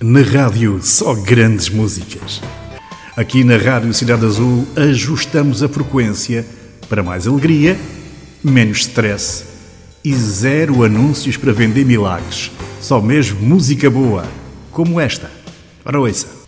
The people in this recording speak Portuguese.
Na rádio, só grandes músicas. Aqui na Rádio Cidade Azul, ajustamos a frequência para mais alegria, menos stress e zero anúncios para vender milagres. Só mesmo música boa, como esta. Ora ouça.